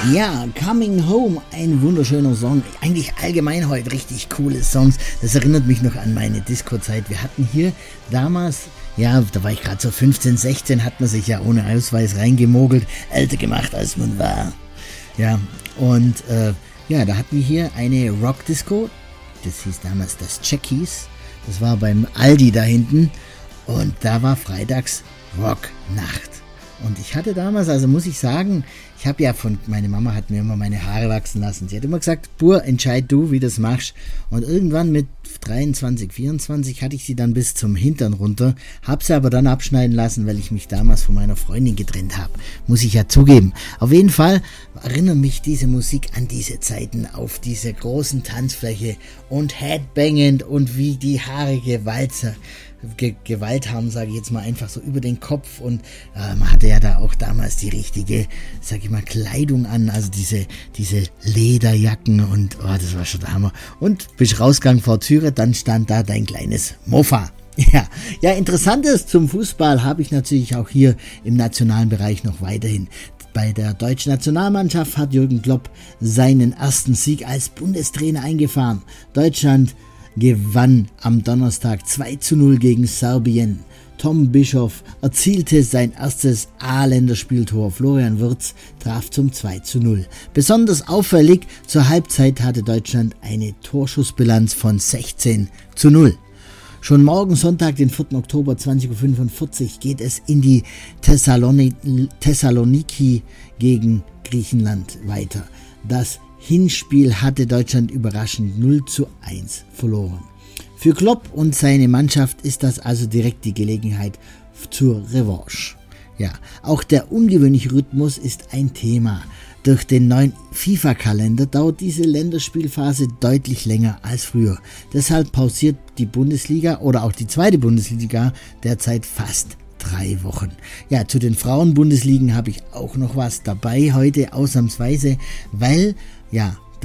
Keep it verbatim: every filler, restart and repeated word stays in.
Ja, Coming Home, ein wunderschöner Song. Eigentlich allgemein heute richtig coole Songs. Das erinnert mich noch an meine Disco-Zeit. Wir hatten hier damals, ja, da war ich gerade so fünfzehn, sechzehn, hat man sich ja ohne Ausweis reingemogelt, älter gemacht als man war. Ja, und äh, ja, da hatten wir hier eine Rock-Disco. Das hieß damals das Jackies. Das war beim Aldi da hinten. Und da war freitags Rocknacht. Und ich hatte damals, also muss ich sagen, ich habe ja von, meine Mama hat mir immer meine Haare wachsen lassen. Sie hat immer gesagt, Bur, entscheid du, wie du das machst. Und irgendwann mit dreiundzwanzig, vierundzwanzig hatte ich sie dann bis zum Hintern runter, habe sie aber dann abschneiden lassen, weil ich mich damals von meiner Freundin getrennt habe. Muss ich ja zugeben. Auf jeden Fall erinnert mich diese Musik an diese Zeiten, auf diese großen Tanzfläche und Headbangend und wie die Haare gewalzer. Ge- Gewalt haben, sage ich jetzt mal, einfach so über den Kopf und äh, man hatte ja da auch damals die richtige, sag ich mal, Kleidung an, also diese diese Lederjacken und oh, das war schon der Hammer. Und bist rausgegangen vor Türe, dann stand da dein kleines Mofa. Ja, ja, Interessantes zum Fußball habe ich natürlich auch hier im nationalen Bereich noch weiterhin. Bei der deutschen Nationalmannschaft hat Jürgen Klopp seinen ersten Sieg als Bundestrainer eingefahren. Deutschland gewann am Donnerstag zwei zu null gegen Serbien. Tom Bischoff erzielte sein erstes A-Länderspieltor. Florian Wirtz traf zum zwei zu null. Besonders auffällig, zur Halbzeit hatte Deutschland eine Torschussbilanz von sechzehn zu null. Schon morgen Sonntag, den vierten Oktober zwanzig Uhr fünfundvierzig, geht es in die Thessaloni- Thessaloniki gegen Griechenland weiter. Das Hinspiel hatte Deutschland überraschend null zu eins verloren. Für Klopp und seine Mannschaft ist das also direkt die Gelegenheit zur Revanche. Ja, auch der ungewöhnliche Rhythmus ist ein Thema. Durch den neuen FIFA-Kalender dauert diese Länderspielphase deutlich länger als früher. Deshalb pausiert die Bundesliga oder auch die zweite Bundesliga derzeit fast drei Wochen. Ja, zu den Frauen-Bundesligen habe ich auch noch was dabei heute, ausnahmsweise, weil ja